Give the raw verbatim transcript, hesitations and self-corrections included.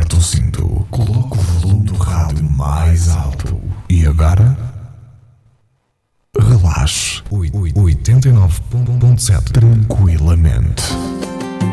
Aperta o cinto, coloca o volume do rádio mais alto. E agora? Relaxe. oitenta e nove ponto sete. Tranquilamente.